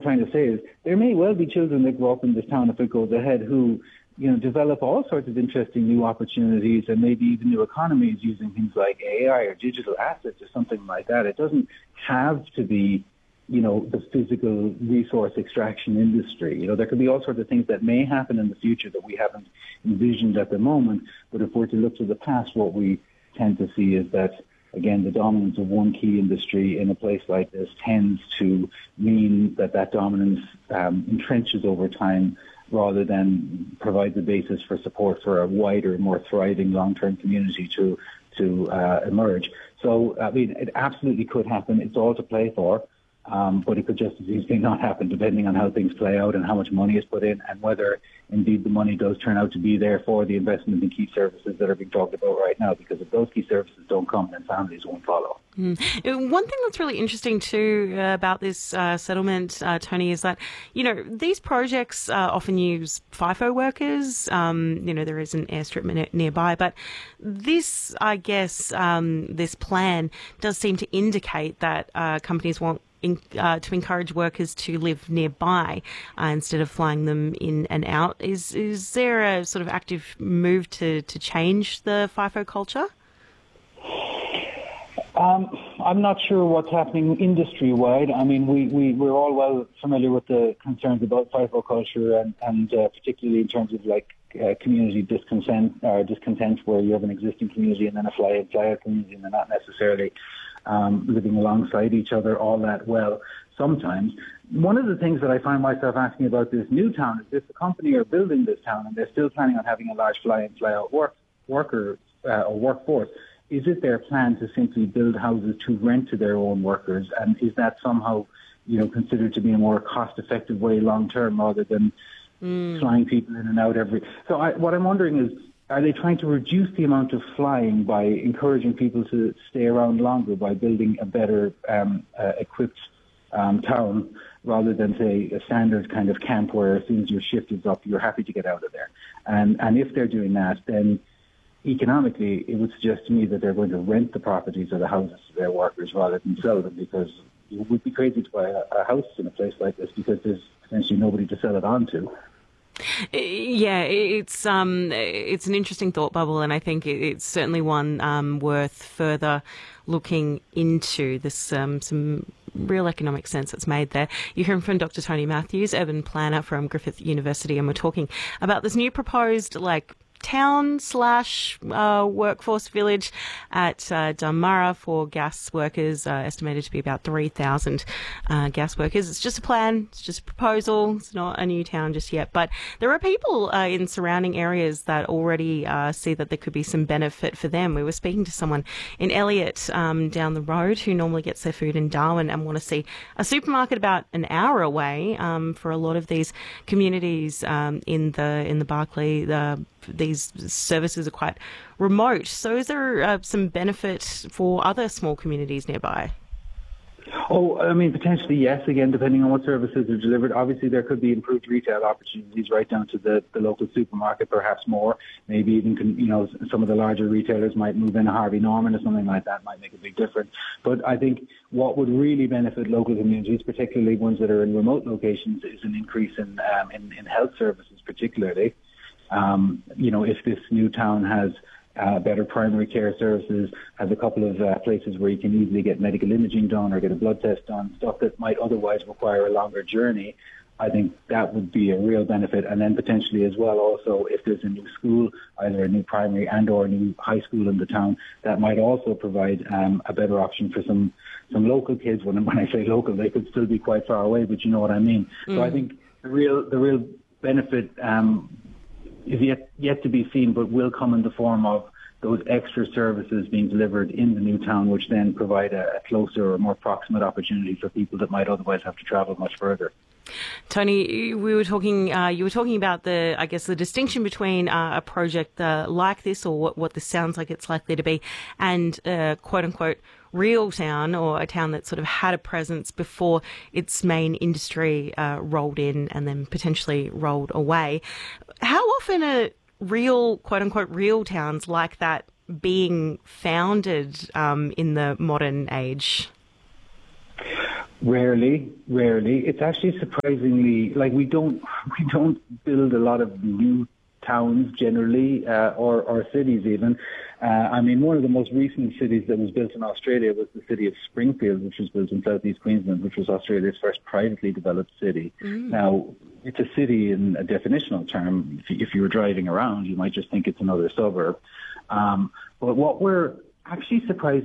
trying to say is there may well be children that grow up in this town if it goes ahead who, develop all sorts of interesting new opportunities and maybe even new economies using things like AI or digital assets or something like that. It doesn't have to be, the physical resource extraction industry. There could be all sorts of things that may happen in the future that we haven't envisioned at the moment. But if we're to look to the past, what we tend to see is that, again, the dominance of one key industry in a place like this tends to mean that dominance entrenches over time, rather than provide the basis for support for a wider, more thriving long-term community to emerge. So, it absolutely could happen. It's all to play for, but it could just as easily not happen depending on how things play out and how much money is put in and whether indeed the money does turn out to be there for the investment in key services that are being talked about right now, because if those key services don't come, then families won't follow. One thing that's really interesting too about this settlement, Tony, is that, these projects often use FIFO workers. There is an airstrip nearby, but this, I guess, this plan does seem to indicate that companies want to encourage workers to live nearby instead of flying them in and out. Is there a sort of active move to change the FIFO culture? I'm not sure what's happening industry-wide. I mean, we're all well familiar with the concerns about FIFO culture and particularly in terms of community discontent where you have an existing community and then a fly-in, fly-out community and they're not necessarily living alongside each other all that well sometimes. One of the things that I find myself asking about this new town is if the company are building this town and they're still planning on having a large fly-in, fly-out workforce, is it their plan to simply build houses to rent to their own workers? And is that somehow, considered to be a more cost-effective way long-term rather than flying people in and out every... So what I'm wondering is, are they trying to reduce the amount of flying by encouraging people to stay around longer by building a better equipped town rather than, say, a standard kind of camp where as soon as your shift is up, you're happy to get out of there? And if they're doing that, then economically, it would suggest to me that they're going to rent the properties or the houses to their workers rather than sell them, because it would be crazy to buy a house in a place like this because there's essentially nobody to sell it on to. Yeah, it's an interesting thought bubble, and I think it's certainly one worth further looking into. There's some real economic sense that's made there. You're hearing from Dr. Tony Matthews, urban planner from Griffith University, and we're talking about this new proposed town/workforce village at Dunmurra for gas workers, estimated to be about 3,000 gas workers. It's just a plan, it's just a proposal, it's not a new town just yet, but there are people in surrounding areas that already see that there could be some benefit for them. We were speaking to someone in Elliot down the road who normally gets their food in Darwin and want to see a supermarket about an hour away. For a lot of these communities in the Barkly, these services are quite remote. So is there some benefit for other small communities nearby? Oh, I mean, potentially, yes, again, depending on what services are delivered. Obviously, there could be improved retail opportunities right down to the local supermarket, perhaps more. Maybe even, some of the larger retailers might move in a Harvey Norman or something like that, might make a big difference. But I think what would really benefit local communities, particularly ones that are in remote locations, is an increase in health services, particularly. If this new town has better primary care services, has a couple of places where you can easily get medical imaging done or get a blood test done, stuff that might otherwise require a longer journey, I think that would be a real benefit. And then potentially as well also, if there's a new school, either a new primary and or a new high school in the town, that might also provide a better option for some local kids. When I say local, they could still be quite far away, but you know what I mean. So I think the real benefit is yet to be seen, but will come in the form of those extra services being delivered in the new town, which then provide a closer or more proximate opportunity for people that might otherwise have to travel much further. Tony, we were talking. You were talking about the distinction between a project like this, or what this sounds like it's likely to be, and quote unquote real town, or a town that sort of had a presence before its main industry rolled in and then potentially rolled away. How often are real, quote unquote, real towns like that being founded in the modern age? Rarely. It's actually surprisingly, like, we don't build a lot of new towns generally, or cities even. I mean, one of the most recent cities that was built in Australia was the city of Springfield, which was built in southeast Queensland, which was Australia's first privately developed city. Now, it's a city in a definitional term. If you were driving around, you might just think it's another suburb. But what we're actually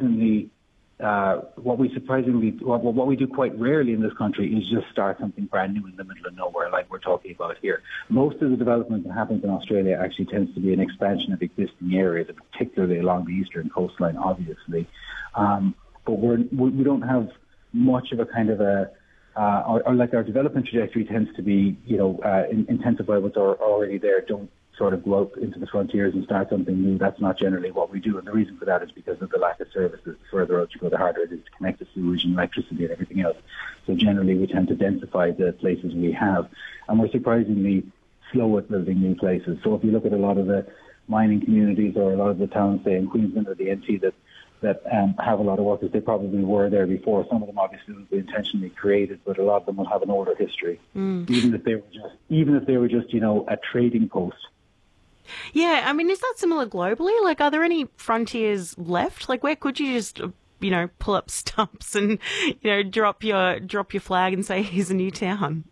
what we do quite rarely in this country is just start something brand new in the middle of nowhere like we're talking about here. Most of the development that happens in Australia actually tends to be an expansion of existing areas, particularly along the eastern coastline, obviously. But we don't have much of a kind of our development trajectory tends to be, intensify what's already there. Don't sort of go out into the frontiers and start something new. That's not generally what we do. And the reason for that is because of the lack of services. The further out you go, the harder it is to connect to sewage and electricity and everything else. So generally we tend to densify the places we have. And we're surprisingly slow at building new places. So if you look at a lot of the mining communities or a lot of the towns, say in Queensland or the NT that have a lot of workers, they probably were there before. Some of them obviously will be intentionally created, but a lot of them will have an older history. Even if they were just, a trading post. Yeah, I mean, is that similar globally? Like, are there any frontiers left? Like, where could you just, pull up stumps and, drop your flag and say, here's a new town?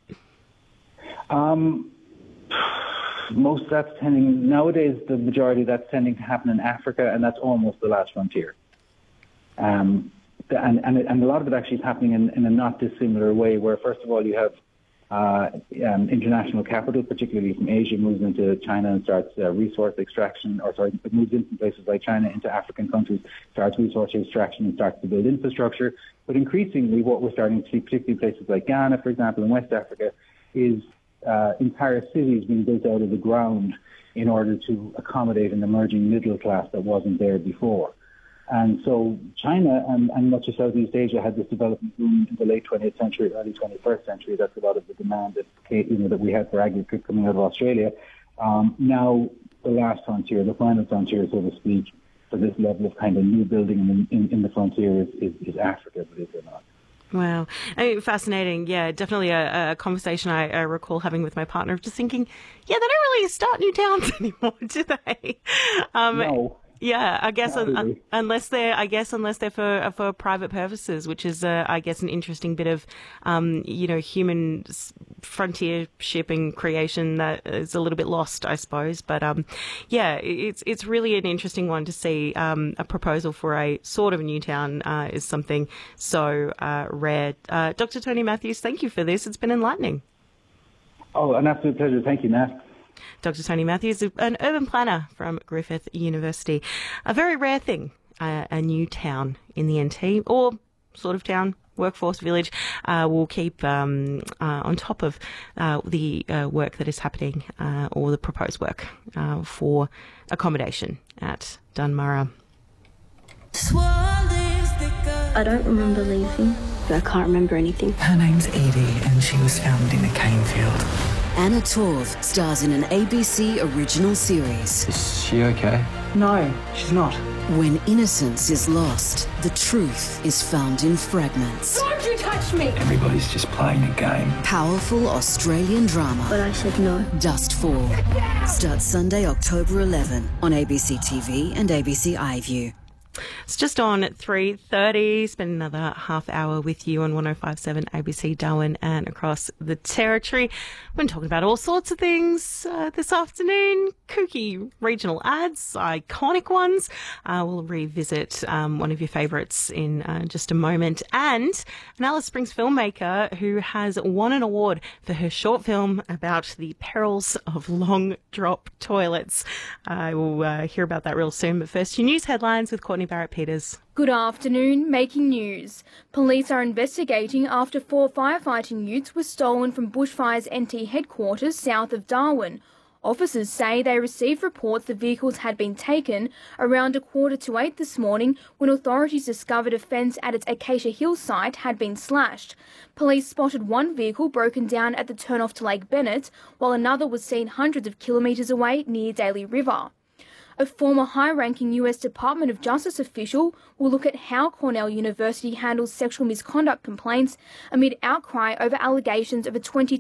Most that's tending, nowadays, the majority that's tending to happen in Africa, and that's almost the last frontier. And a lot of it actually is happening in a not dissimilar way, where first of all you have international capital, particularly from Asia, moves into China and starts resource extraction, it moves in from places like China into African countries, starts resource extraction and starts to build infrastructure. But increasingly what we're starting to see, particularly places like Ghana, for example, in West Africa, is entire cities being built out of the ground in order to accommodate an emerging middle class that wasn't there before. And so China and much of Southeast Asia had this development boom in the late 20th century, early 21st century. That's a lot of the demand that we had for agriculture coming out of Australia. Now the last frontier, the final frontier, so to speak, for this level of kind of new building in the frontier is Africa, believe it or not. Wow. I mean, fascinating. Yeah, definitely a conversation I recall having with my partner of just thinking, they don't really start new towns anymore, do they? No. Yeah, I guess unless they're for private purposes, which is I guess an interesting bit of human frontier shipping creation that is a little bit lost, I suppose. But it's really an interesting one to see. A proposal for a sort of a new town is something so rare. Dr. Tony Matthews, thank you for this. It's been enlightening. Oh, an absolute pleasure. Thank you, Nat. Dr. Tony Matthews, an urban planner from Griffith University. A very rare thing, a new town in the NT, or sort of town, workforce village. Will keep on top of the work that is happening, or the proposed work for accommodation at Dunmurra. I don't remember leaving, but I can't remember anything. Her name's Edie, and she was found in a cane field. Anna Torv stars in an ABC original series. Is she okay? No, she's not. When innocence is lost, the truth is found in fragments. Don't you touch me! Everybody's just playing a game. Powerful Australian drama. But I said no. Dustfall. Starts Sunday, October 11 on ABC TV and ABC iView. It's just on at 3:30. Spend another half hour with you on 105.7 ABC Darwin and across the territory. We've been talking about all sorts of things this afternoon. Kooky regional ads, iconic ones. We'll revisit one of your favourites in just a moment. And an Alice Springs filmmaker who has won an award for her short film about the perils of long drop toilets. We'll hear about that real soon. But first, your news headlines with Courtney Barrett-Peters. Good afternoon. Making news. Police are investigating after 4 firefighting utes were stolen from Bushfire's NT headquarters south of Darwin. Officers say they received reports the vehicles had been taken around 7:45 this morning when authorities discovered a fence at its Acacia Hill site had been slashed. Police spotted one vehicle broken down at the turnoff to Lake Bennett, while another was seen hundreds of kilometres away near Daly River. A former high-ranking US Department of Justice official will look at how Cornell University handles sexual misconduct complaints amid outcry over allegations of a 2020